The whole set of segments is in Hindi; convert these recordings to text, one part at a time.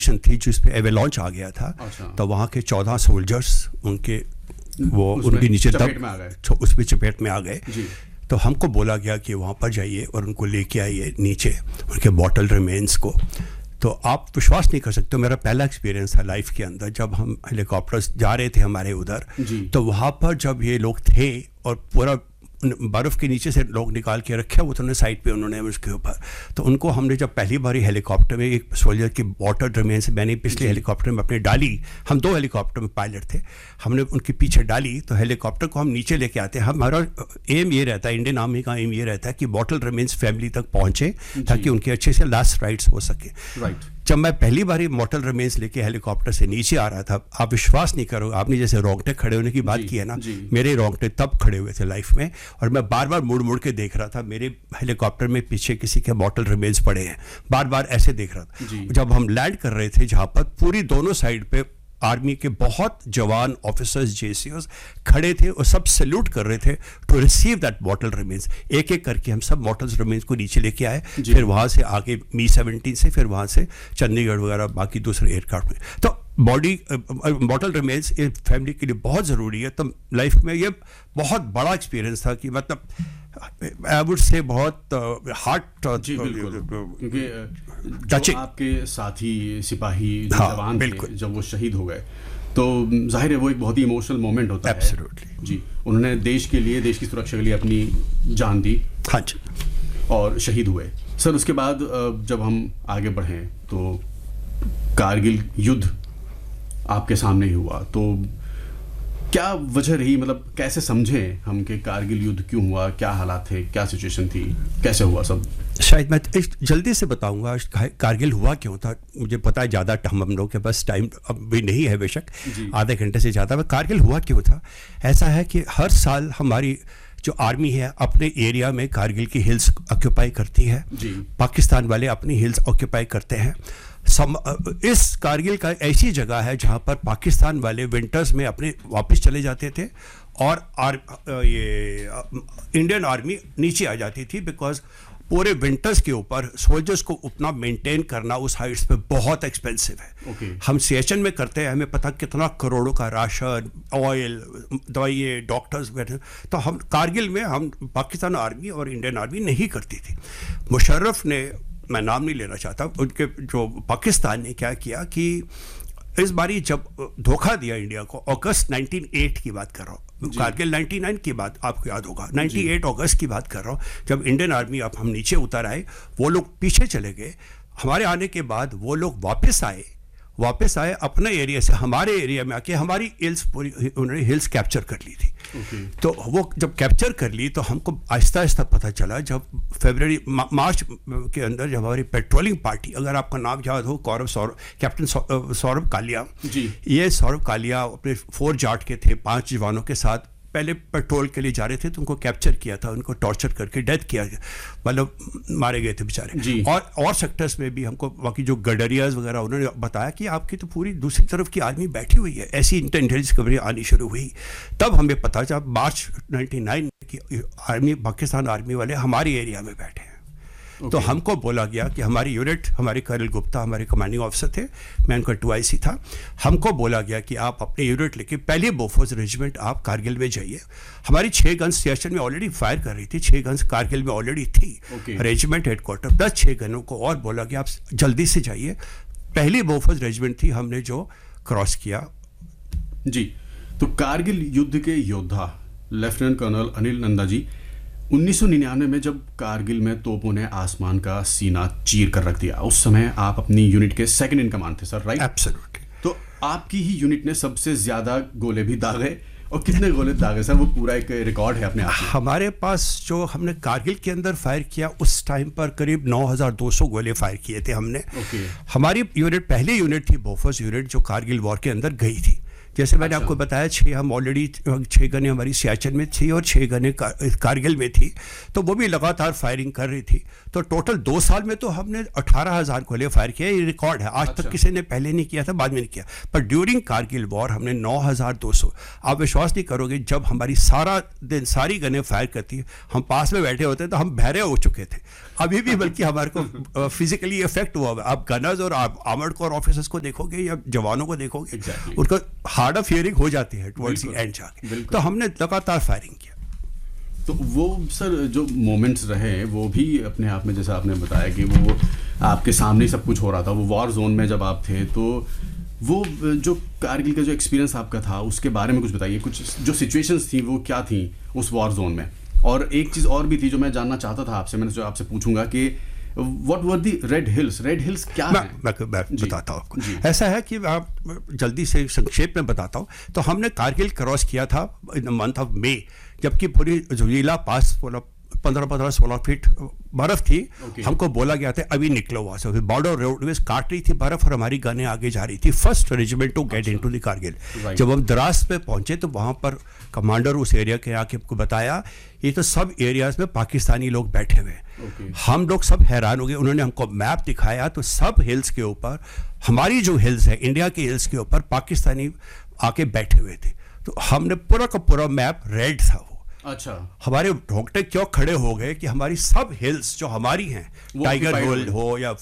थी जिसपे एवेलॉन्च आ गया था। तो वहाँ के 14 सोल्जर्स उनके नीचे उसमें चपेट में आ गए। तो हमको बोला गया कि वहाँ पर जाइए और उनको लेके आइए नीचे, उनके बॉटल रिमेन्स को। तो आप विश्वास नहीं कर सकते, मेरा पहला एक्सपीरियंस था लाइफ के अंदर जब हम हेलीकॉप्टर्स जा रहे थे हमारे उधर। तो वहाँ पर जब ये लोग थे और पूरा बर्फ़ के नीचे से लोग निकाल के रखे वो तो साइड पे उन्होंने उसके ऊपर, तो उनको हमने जब पहली बार हेलीकॉप्टर में एक सोल्जर की बॉटल रिमेन्स मैंने पिछले हेलीकॉप्टर में अपने डाली, हम 2 हेलीकॉप्टर में पायलट थे, हमने उनके पीछे डाली। तो हेलीकॉप्टर को हम नीचे लेके आते हैं, हमारा एम ये रहता है, इंडियन आर्मी का एम ये रहता है कि बॉटल रिमेन्स फैमिली तक पहुँचे ताकि उनके अच्छे से लास्ट राइड्स हो सके। जब मैं पहली बार बॉटल रिमेन्स लेके हेलीकॉप्टर से नीचे आ रहा था, आप विश्वास नहीं करोगे, आपने जैसे रोंगटे खड़े होने की बात की है ना, मेरे रोंगटे तब खड़े हुए थे लाइफ में। और मैं बार बार मुड़ मुड़ के देख रहा था, मेरे हेलीकॉप्टर में पीछे किसी के बॉटल रिमेन्स पड़े हैं, बार बार ऐसे देख रहा था। जब हम लैंड कर रहे थे जहाँ पर पूरी दोनों साइड पे आर्मी के बहुत जवान ऑफिसर्स जेसीओस खड़े थे और सब सैल्यूट कर रहे थे to receive that bottle remains. एक एक करके हम सब बॉटल रिमेन्स को नीचे लेके आए, फिर वहाँ से आगे मी-17 से, फिर वहाँ से चंडीगढ़ वगैरह बाकी दूसरे एयरक्राफ्ट में। तो बॉटल रिमेन्स एक फैमिली के लिए बहुत ज़रूरी है। तो लाइफ में ये बहुत बड़ा एक्सपीरियंस था कि मतलब आई वुड से बहुत हार्ट क्योंकि जो आपके साथी सिपाही जवान थे जब वो शहीद हो गए तो जाहिर है वो एक बहुत ही इमोशनल मोमेंट होता है। एब्सोल्युटली जी, उन्होंने देश के लिए, देश की सुरक्षा के लिए अपनी जान दी। हाँ जी, और शहीद हुए। सर उसके बाद जब हम आगे बढ़ें तो कारगिल युद्ध आपके सामने ही हुआ, तो क्या वजह रही, मतलब कैसे समझें हम कि कारगिल युद्ध क्यों हुआ, क्या हालात थे, क्या सिचुएशन थी, कैसे हुआ सब? शायद मैं जल्दी से बताऊंगा कारगिल हुआ क्यों था। मुझे पता है ज़्यादा हम लोग के पास टाइम अब भी नहीं है, बेशक आधे घंटे से ज़्यादा। पर कारगिल हुआ क्यों था, ऐसा है कि हर साल हमारी जो आर्मी है अपने एरिया में कारगिल की हिल्स ऑक्यूपाई करती है, पाकिस्तान वाले अपनी हिल्स ऑक्यूपाई करते हैं। इस कारगिल का ऐसी जगह है जहाँ पर पाकिस्तान वाले विंटर्स में अपने वापस चले जाते थे और ये इंडियन आर्मी नीचे आ जाती थी, बिकॉज पूरे विंटर्स के ऊपर सोल्जर्स को उतना मेंटेन करना उस हाइट्स पे बहुत एक्सपेंसिव है। हम सिएचन में करते हैं, हमें पता कितना करोड़ों का राशन, ऑयल, दवाइयाँ, डॉक्टर्स बैठे। तो हम कारगिल में हम पाकिस्तान आर्मी और इंडियन आर्मी नहीं करती थी। मुशर्रफ ने, मैं नाम नहीं लेना चाहता, उनके जो पाकिस्तान ने क्या किया कि इस बारी जब धोखा दिया इंडिया को, अगस्त 1908 की बात कर रहा हूँ, कारगिल 99 की बात आपको याद होगा, 98 अगस्त की बात कर रहा हूँ, जब इंडियन आर्मी अब हम नीचे उतर आए, वो लोग पीछे चले गए। हमारे आने के बाद वो लोग वापस आए अपने एरिया से, हमारे एरिया में आके हमारी हिल्स पूरी उन्होंने हिल्स कैप्चर कर ली थी। तो वो जब कैप्चर कर ली तो हमको आहिस्ता आहिस्ता पता चला, जब मार्च के अंदर जब हमारी पेट्रोलिंग पार्टी, अगर आपका नाम याद हो, कैप्टन सौरभ कालिया, ये सौरभ कालिया अपने 4 जाट के थे, 5 जवानों के साथ पहले पेट्रोल के लिए जा रहे थे, तो उनको कैप्चर किया था, उनको टॉर्चर करके डेथ किया, मतलब मारे गए थे बेचारे। और सेक्टर्स में भी हमको बाकी जो गडरियाज वगैरह उन्होंने बताया कि आपकी तो पूरी दूसरी तरफ की आर्मी बैठी हुई है। ऐसी इंटेलिजेंस खबरें आनी शुरू हुई, तब हमें पता चला मार्च 99 की आर्मी, पाकिस्तान आर्मी वाले हमारी एरिया में बैठे हैं। तो हमको बोला गया कि हमारी यूनिट, हमारे कर्नल गुप्ता हमारे कमांडिंग ऑफिसर थे, मैं उनका 2IC था, हमको बोला गया कि आप अपनी यूनिट लेके पहले बोफोर्स रेजिमेंट आप कारगिल में जाइए। हमारी 6 गन्स सियाचिन में ऑलरेडी फायर कर रही थी, 6 गन्स कारगिल में ऑलरेडी थी, रेजिमेंट हेडक्वार्टर प्लस 6 गनों को, और बोला कि आप जल्दी से जाइए। पहली बोफोर्स रेजिमेंट थी हमने जो क्रॉस किया। जी, तो कारगिल युद्ध के योद्धा लेफ्टिनेंट कर्नल अनिल नंदा जी, 1999 में जब कारगिल में तोपों ने आसमान का सीना चीर कर रख दिया, उस समय आप अपनी यूनिट के सेकंड इन कमांड थे सर, राइट? एब्सोल्युटली। तो आपकी ही यूनिट ने सबसे ज्यादा गोले भी दागे, और कितने गोले दागे सर? वो पूरा एक रिकॉर्ड है अपने आप में। हमारे पास जो हमने कारगिल के अंदर फायर किया उस टाइम पर करीब 9200 गोले फायर किए थे हमने। हमारी यूनिट पहली यूनिट थी बोफोर्स यूनिट जो कारगिल वॉर के अंदर गई थी, जैसे मैंने आपको बताया 6 हम ऑलरेडी 6 गनें हमारी सियाचिन में थी और 6 गनें कारगिल में थी, तो वो भी लगातार फायरिंग कर रही थी। तो टोटल 2 साल में तो हमने 18,000 गोले फायर किए, ये रिकॉर्ड है। आज तक किसी ने पहले नहीं किया था, बाद में नहीं किया। पर ड्यूरिंग कारगिल वॉर हमने 9,200, आप विश्वास नहीं करोगे, जब हमारी सारा दिन सारी गनें फायर करती है, हम पास में बैठे होते तो हम बहरे हो चुके थे। अभी भी बल्कि हमारे को फिजिकली इफेक्ट हुआ है। आप गनर्स और आर्मर्ड कोर ऑफिसर्स को देखोगे या जवानों को देखोगे, उनका हार्ड ऑफ हियरिंग हो जाती है टुवर्ड्स द एंड जाके। तो हमने लगातार फायरिंग किया। तो वो सर जो मोमेंट्स रहे वो भी अपने आप में, जैसा आपने बताया कि वो आपके सामने सब कुछ हो रहा था, वो वॉर जोन में जब आप थे, तो वो जो कारगिल का जो एक्सपीरियंस आपका था उसके बारे में कुछ बताइए। कुछ जो सिचुएशंस थी वो क्या थी उस वॉर जोन में। और एक चीज़ और भी थी जो मैं जानना चाहता था आपसे, मैंने जो आपसे पूछूंगा कि what were the red hills क्या है? मैं बताता हूँ आपको। ऐसा है कि आप जल्दी से संक्षेप में बताता हूँ। तो हमने कारगिल क्रॉस किया था in the month of May, जबकि पूरी जोजिला पास 15-16 फीट बर्फ थी। हमको बोला गया था अभी निकलो वहां से। बॉर्डर रोडवेज काट रही थी बर्फ और हमारी गनें आगे जा रही थी। First regiment to get into the Kargil. जब हम द्रास पे पहुंचे तो वहां पर कमांडर उस एरिया के आके आपको बताया, ये तो सब एरियाज में पाकिस्तानी लोग बैठे हुए हैं। हम लोग सब हैरान हो गए। उन्होंने हमको मैप दिखाया तो सब हिल्स के ऊपर, हमारी जो हिल्स है इंडिया के हिल्स के ऊपर, पाकिस्तानी आके बैठे हुए थे। तो हमने पूरा का पूरा मैप रेड था। अच्छा, हमारे रोंगटे क्यों खड़े हो गए कि हमारी सब हिल्स जो हमारी हैं, टाइगर हिल हो या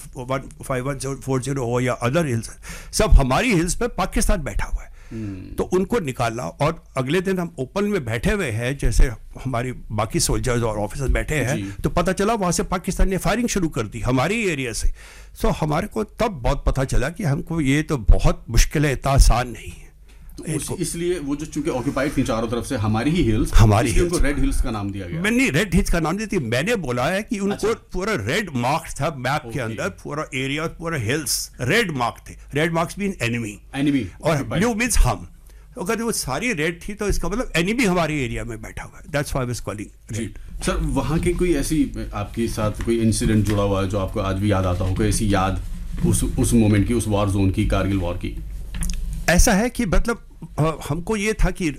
5.5140 हो या अदर हिल्स, सब हमारी हिल्स पे पाकिस्तान बैठा हुआ है। तो उनको निकाला और अगले दिन हम ओपन में बैठे हुए हैं, जैसे हमारी बाकी सोल्जर्स और ऑफिसर्स बैठे हैं, तो पता चला वहां से पाकिस्तान ने फायरिंग शुरू कर दी हमारी एरिया से। तो हमारे को तब बहुत पता चला कि हमको ये तो बहुत मुश्किल है, इतना आसान नहीं है। तो इसलिए वो जो चूंकि ऑक्यूपाइड थी चारों तरफ से हमारी ही हिल्स, हमारी उनको रेड हिल्स का नाम दिया गया। मैंने रेड हिल्स का नाम दिया, मैंने बोला है कि उनको पूरा रेड मार्क था मैप के अंदर, पूरा एरिया पूरा हिल्स रेड मार्क थे। रेड मार्क्स मीन एनिमी और ब्लू मीन्स हम। अगर वो सारी रेड थी तो इसका मतलब एनिमी हमारे एरिया में बैठा हुआ है। That's why I was calling red. Sir, वहाँ के कोई ऐसी आपके साथ कोई इंसिडेंट जुड़ा हुआ है जो आपको आज भी याद आता हो, कोई ऐसी याद उस मोमेंट की, उस वॉर जोन की, कारगिल वॉर की? ऐसा है कि मतलब हमको ये था कि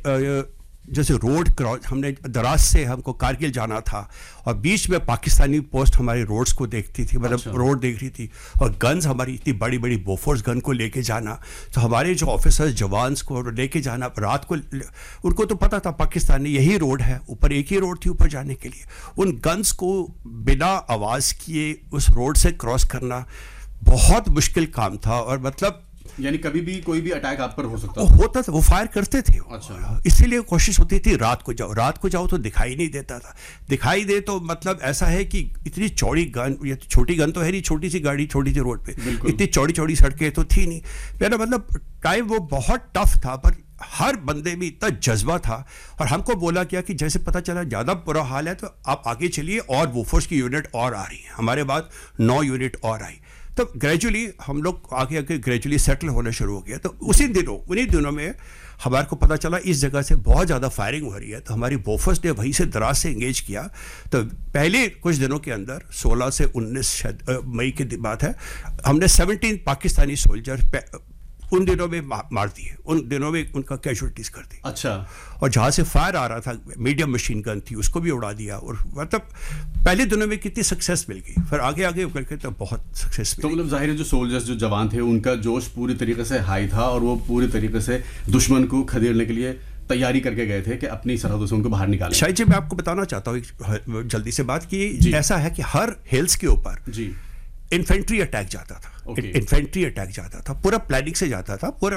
जैसे रोड क्रॉस, हमने दराज से हमको कारगिल जाना था और बीच में पाकिस्तानी पोस्ट हमारे रोड्स को देखती थी, मतलब रोड देख रही थी, और गन्स हमारी इतनी बड़ी बड़ी बोफोर्स गन को लेके जाना। तो हमारे जो ऑफिसर्स जवान्स को लेके जाना रात को, उनको तो पता था पाकिस्तानी यही रोड है, ऊपर एक ही रोड थी ऊपर जाने के लिए। उन गन्स को बिना आवाज़ किए उस रोड से क्रॉस करना बहुत मुश्किल काम था। और मतलब यानी कभी भी कोई भी अटैक आप पर हो सकता होता था, वो फायर करते थे। अच्छा। इसीलिए कोशिश होती थी रात को जाओ तो दिखाई नहीं देता था। दिखाई दे तो मतलब ऐसा है कि इतनी चौड़ी गन, ये छोटी गन तो है नहीं, छोटी सी गाड़ी छोटी सी रोड पे, इतनी चौड़ी चौड़ी सड़कें तो थी नहीं। मेरा मतलब टाइम वो बहुत टफ था, पर हर बंदे में इतना जज्बा था। और हमको बोला गया कि जैसे पता चला ज़्यादा बुरा हाल है तो आप आगे चलिए, और बोफोर्स की यूनिट और आ रही है। हमारे बाद 9 यूनिट और आई। तो ग्रेजुअली हम लोग आगे ग्रेजुअली सेटल होना शुरू हो गया। तो उन्हीं दिनों में हमारे को पता चला इस जगह से बहुत ज़्यादा फायरिंग हो रही है। तो हमारी बोफोर्स ने वहीं से दराज से एंगेज किया। तो पहले कुछ दिनों के अंदर 16 से 19 मई की बात है, हमने 17 पाकिस्तानी सोल्जर उन दिनों में मार दिए, उन दिनों में उनका कैजुअलिटीज कर दी। अच्छा। और जहाँ से फायर आ रहा था, मीडियम मशीन गन थी, उसको भी उड़ा दिया। और मतलब पहले दिनों में कितनी सक्सेस मिल गई, फिर आगे आगे करके तो बहुत सक्सेस मिली। तो मतलब जाहिर है जो सोल्जर्स, जो जवान थे, उनका जोश पूरी तरीके से हाई था और वो पूरी तरीके से दुश्मन को खदेड़ने के लिए तैयारी करके गए थे कि अपनी सरहदों से उनको बाहर निकालें। शायद जी मैं आपको बताना चाहता हूँ जल्दी से बात की, ऐसा है कि हर हिल्स के ऊपर जी इन्फेंट्री अटैक जाता था। इन्फेंट्री अटैक जाता था, पूरा प्लानिंग से जाता था, पूरा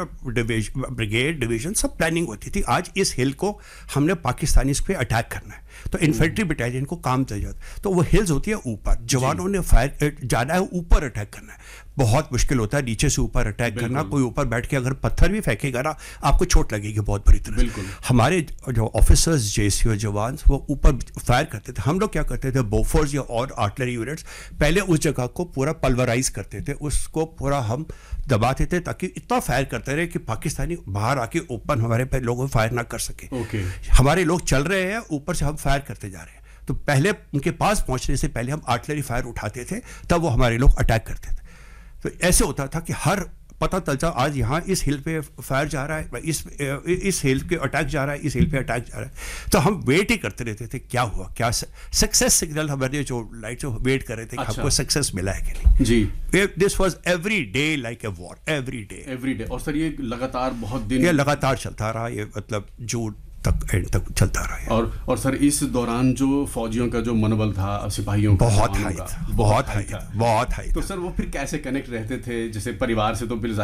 ब्रिगेड डिवीजन सब प्लानिंग होती थी। आज इस हिल को हमने पाकिस्तानी पे अटैक करना है, तो इन्फेंट्री बटालियन को काम चल जाता। तो वो हिल्स होती है ऊपर, जवानों ने फायर जाना है, ऊपर अटैक करना है। बहुत मुश्किल होता है नीचे से ऊपर अटैक करना। कोई ऊपर बैठ के अगर पत्थर भी फेंकेगा ना, आपको चोट लगेगी बहुत बुरी तरह से। हमारे जो ऑफिसर्स, जेसी और जवान, वो ऊपर फायर करते थे। हम लोग क्या करते थे, बोफोर्स या और आर्टिलरी यूनिट्स पहले उस जगह को पूरा पल्वराइज करते थे, उसको पूरा हम दबाते थे, ताकि इतना फायर करते रहे कि पाकिस्तानी बाहर आके ओपन हमारे पे लोगों फायर ना कर सके। हमारे लोग चल रहे हैं, ऊपर से हम फायर करते जा रहे हैं। तो पहले उनके पास पहुंचने से पहले हम आर्टिलरी फायर उठाते थे, तब वो हमारे लोग अटैक करते थे। तो ऐसे होता था कि हर पता चलता आज यहाँ इस हिल पे फायर जा रहा है, इस हिल पे अटैक जा रहा है, इस हिल पे अटैक जा रहा है। तो हम वेट ही करते रहते थे क्या हुआ, क्या सक्सेस सिग्नल हमारे जो लाइट से वेट कर रहे थे कि हमको सक्सेस मिला है कि नहीं जी। This was every day like a war, every day. और सर ये लगातार बहुत दिन, ये लगातार चलता रहा, ये मतलब जून तक एंड तक चलता रहा। और सर इस दौरान जो फौजियों का जो मनोबल था, सिपाहियों का बहुत हाई था, बहुत हाई था। तो सर वो फिर कैसे कनेक्ट रहते थे? जैसे परिवार से तो फिर